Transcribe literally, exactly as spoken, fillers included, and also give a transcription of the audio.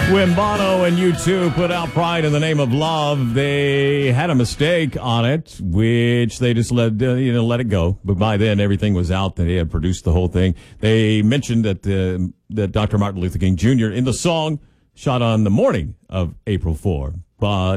When Bono and U two put out Pride in the Name of Love, they had a mistake on it, which they just let, uh, you know, let it go. But by then, everything was out. They had produced the whole thing. They mentioned that, uh, that Doctor Martin Luther King Junior in the song shot on the morning of April fourth. But